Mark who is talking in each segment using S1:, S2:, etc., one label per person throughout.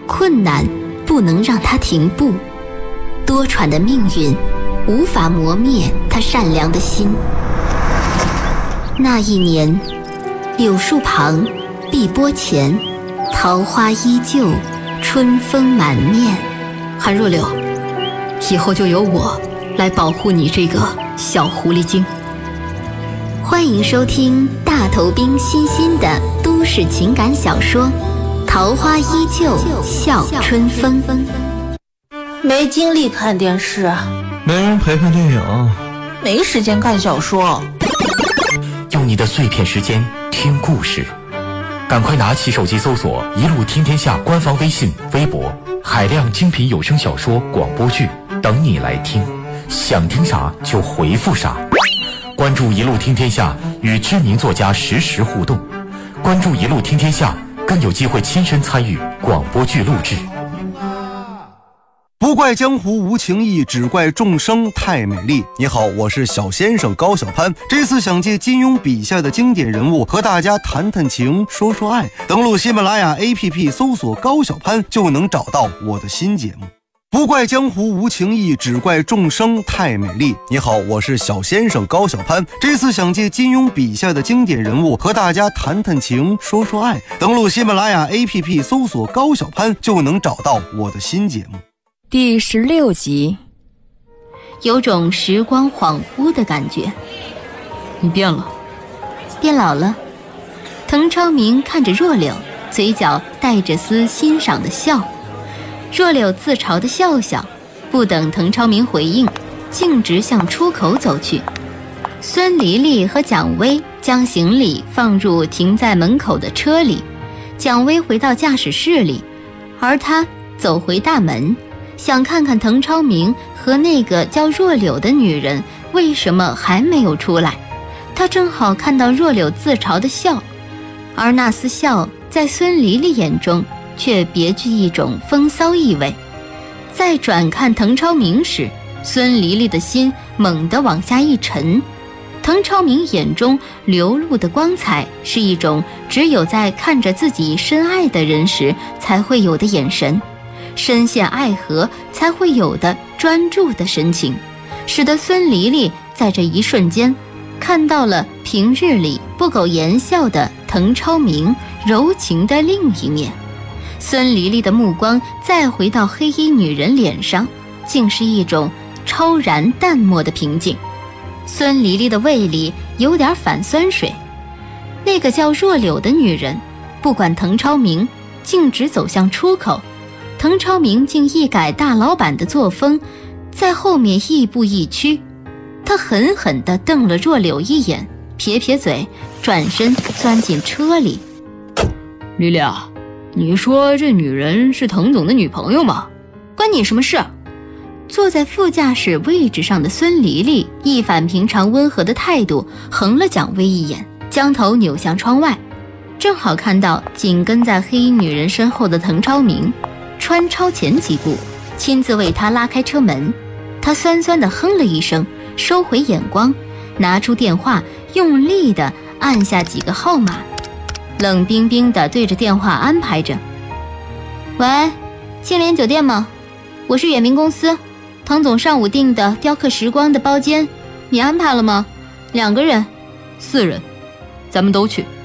S1: 困难不能让他停步，多舛的命运无法磨灭他善良的心。那一年，柳树旁，碧波前，桃花依旧，春风满面。
S2: 韩若柳，以后就由我来保护你这个小狐狸精。
S1: 欢迎收听大头兵新的都市情感小说《桃花依旧笑春风》。
S3: 没精力看电视，
S4: 没人陪看电影，
S3: 没时间看小说。
S5: 用你的碎片时间听故事，赶快拿起手机搜索一路听天下官方微信、微博，海量精品有声小说、广播剧等你来听，想听啥就回复啥。关注一路听天下，与知名作家实时互动。关注一路听天下，更有机会亲身参与广播剧录制。
S6: 不怪江湖无情义，只怪众生太美丽。你好，我是小先生高晓攀，这次想借金庸笔下的经典人物和大家谈谈情，说说爱。登录喜马拉雅 APP 搜索高晓攀，就能找到我的新节目。不怪江湖无情义，只怪众生太美丽。你好，我是小先生高晓攀，这次想借金庸笔下的经典人物和大家谈谈情，说说爱。登录喜马拉雅 APP 搜索高晓攀，就能找到我的新节目。
S7: 第16集。
S1: 有种时光恍惚的感觉。
S2: 你变了，
S1: 变老了。滕超明看着若柳，嘴角带着丝欣赏的笑。若柳自嘲的笑笑，不等滕超明回应，径直向出口走去。孙黎黎和蒋薇将行李放入停在门口的车里，蒋薇回到驾驶室里，而他走回大门，想看看滕超明和那个叫若柳的女人为什么还没有出来。他正好看到若柳自嘲的笑，而那丝笑在孙黎黎眼中却别具一种风骚意味。再转看滕超明时，孙黎黎的心猛地往下一沉。滕超明眼中流露的光彩是一种只有在看着自己深爱的人时才会有的眼神，深陷爱河才会有的专注的神情，使得孙黎黎在这一瞬间看到了平日里不苟言笑的滕超明柔情的另一面。孙黎黎的目光再回到黑衣女人脸上，竟是一种超然淡漠的平静。孙黎黎的胃里有点反酸水。那个叫若柳的女人不管滕超明，径直走向出口。滕超明竟一改大老板的作风，在后面亦步亦趋。他狠狠地瞪了若柳一眼，撇撇嘴，转身钻进车里。
S2: 黎黎啊，你说这女人是滕总的女朋友吗？
S1: 关你什么事？坐在副驾驶位置上的孙黎黎一反平常温和的态度，横了蒋薇一眼，将头扭向窗外，正好看到紧跟在黑衣女人身后的滕超明穿超前几步，亲自为他拉开车门。他酸酸地哼了一声，收回眼光，拿出电话，用力地按下几个号码，冷冰冰地对着电话安排着。喂，青莲酒店吗？我是远明公司，滕总上午订的雕刻时光的包间，你安排了吗？2个人。
S2: 4人，咱们都去。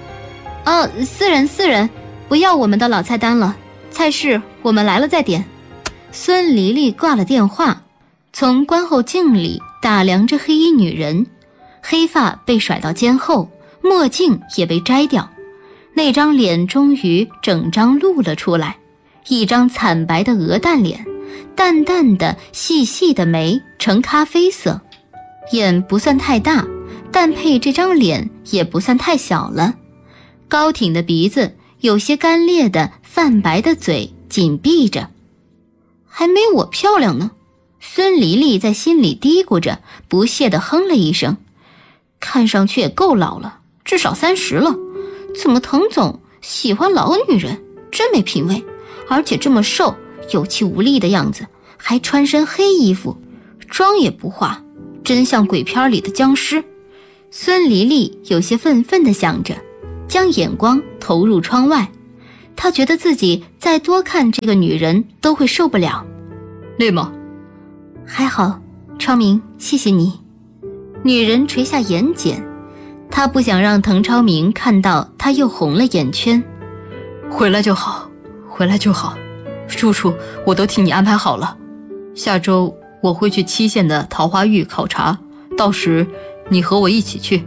S1: 4人，不要我们的老菜单了，菜式我们来了再点。孙黎黎挂了电话，从观后镜里打量着黑衣女人，黑发被甩到肩后，墨镜也被摘掉，那张脸终于整张露了出来，一张惨白的鹅蛋脸，淡淡的细细的眉呈咖啡色，眼不算太大，但配这张脸也不算太小了。高挺的鼻子，有些干裂的泛白的嘴紧闭着。还没我漂亮呢，孙黎黎在心里嘀咕着，不屑地哼了一声。看上去也够老了，至少30了，怎么滕总喜欢老女人，真没品味。而且这么瘦，有气无力的样子，还穿身黑衣服，妆也不化，真像鬼片里的僵尸。孙黎黎有些愤愤地想着，将眼光投入窗外。 他觉得自己再多看这个女人都会受不了。
S2: 累吗？
S1: 还好，超明，谢谢你。女人垂下眼睑，她不想让滕超明看到她又红了眼圈。
S2: 回来就好，回来就好。住处我都替你安排好了，下周我会去七县的桃花峪考察，到时你和我一起去。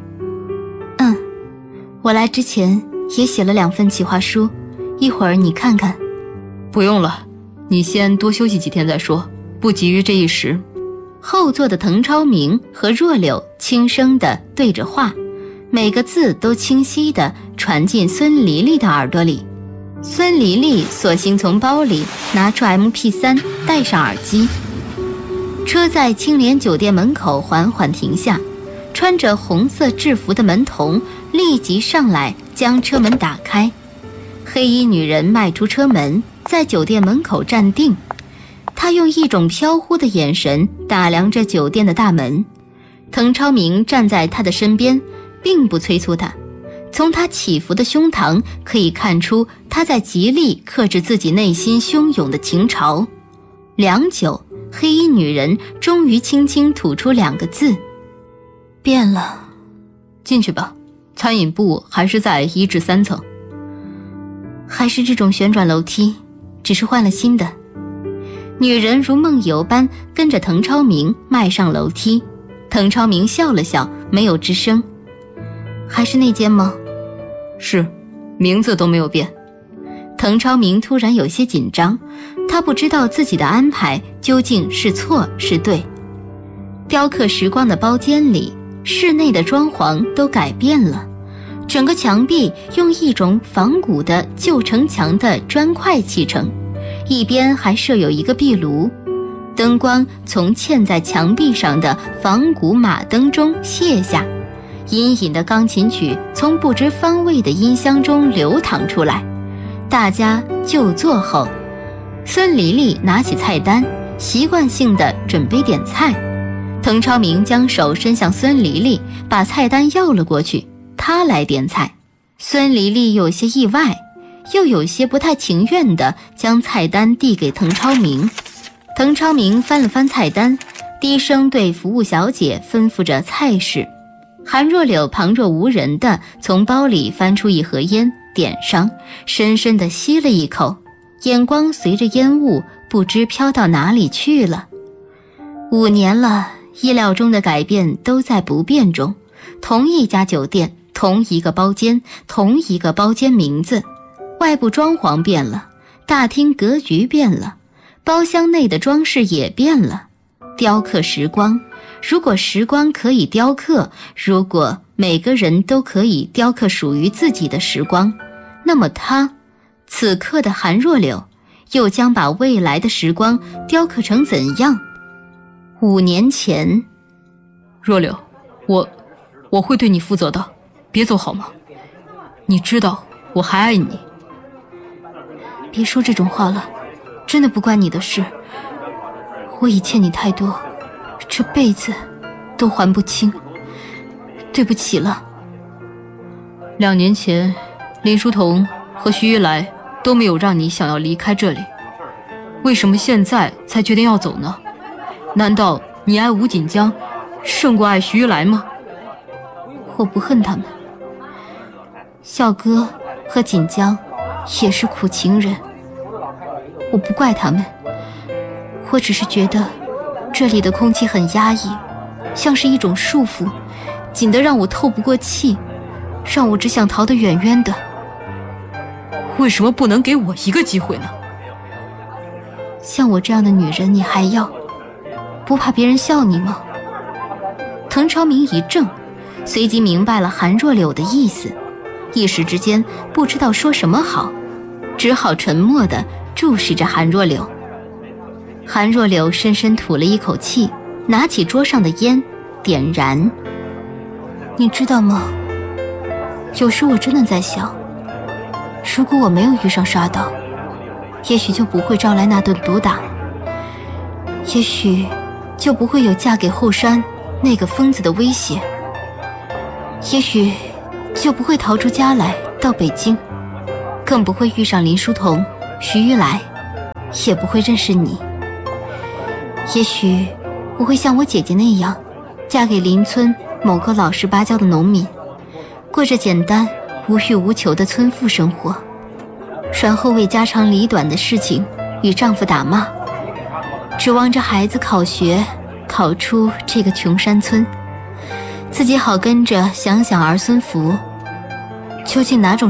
S1: 我来之前也写了2份企划书，一会儿你看看。
S2: 不用了，你先多休息几天再说，不急于这一时。
S1: 后座的滕超明和若柳轻声地对着话，每个字都清晰地传进孙黎黎的耳朵里。孙黎黎索性从包里拿出 MP3， 戴上耳机。车在青莲酒店门口缓缓停下，穿着红色制服的门童立即上来将车门打开。黑衣女人迈出车门，在酒店门口站定。她用一种飘忽的眼神打量着酒店的大门。滕超明站在她的身边，并不催促她。从她起伏的胸膛可以看出，她在极力克制自己内心汹涌的情潮。良久，黑衣女人终于轻轻吐出2个字：变了。
S2: 进去吧，餐饮部还是在1至3层。
S1: 还是这种旋转楼梯，只是换了新的。女人如梦游般跟着滕超明迈上楼梯。滕超明笑了笑，没有吱声。还是那间吗？
S2: 是，名字都没有变。
S1: 滕超明突然有些紧张，他不知道自己的安排究竟是错是对。雕刻时光的包间里，室内的装潢都改变了，整个墙壁用一种仿古的旧城墙的砖块砌成，一边还设有一个壁炉。灯光从嵌在墙壁上的仿古马灯中泻下，隐隐的钢琴曲从不知方位的音箱中流淌出来。大家就坐后，孙黎黎拿起菜单，习惯性地准备点菜。滕超明将手伸向孙黎黎，把菜单要了过去，他来点菜。孙黎黎有些意外，又有些不太情愿地将菜单递给滕超明。滕超明翻了翻菜单，低声对服务小姐吩咐着菜式。韩若柳旁若无人地从包里翻出一盒烟，点上，深深地吸了一口，眼光随着烟雾不知飘到哪里去了。5年了，意料中的改变都在不变中，同一家酒店，同一个包间，同一个包间名字，外部装潢变了，大厅格局变了，包厢内的装饰也变了。雕刻时光，如果时光可以雕刻，如果每个人都可以雕刻属于自己的时光，那么他，此刻的韩若柳，又将把未来的时光雕刻成怎样？5年前。
S2: 若柳，我会对你负责的，别走好吗？你知道我还爱你。
S1: 别说这种话了，真的不关你的事，我已欠你太多，这辈子都还不清，对不起了。
S2: 2年前，林书桐和徐玉来都没有让你想要离开这里，为什么现在才决定要走呢？难道你爱吴锦江胜过爱徐玉来吗？
S1: 我不恨他们，笑哥和锦江也是苦情人，我不怪他们，我只是觉得这里的空气很压抑，像是一种束缚，紧得让我透不过气，让我只想逃得远远的。
S2: 为什么不能给我一个机会呢？
S1: 像我这样的女人你还要？不怕别人笑你吗？滕超明一怔，随即明白了韩若柳的意思，一时之间不知道说什么好，只好沉默地注视着韩若柳。韩若柳深深吐了一口气，拿起桌上的烟点燃。你知道吗，有时我真的在想，如果我没有遇上沙岛，也许就不会招来那顿毒打，也许就不会有嫁给后山那个疯子的威胁，也许就不会逃出家来到北京， 更不会遇上林书同、徐玉来，也不会认识你。也许我会像我姐姐那样，嫁给邻村某个老实巴交的农民，过着简单无欲无求的村妇生活，然后为家长里短的事情与丈夫打骂，指望着孩子考学考出这个穷山村，自己好跟着享享儿孙福。究竟哪种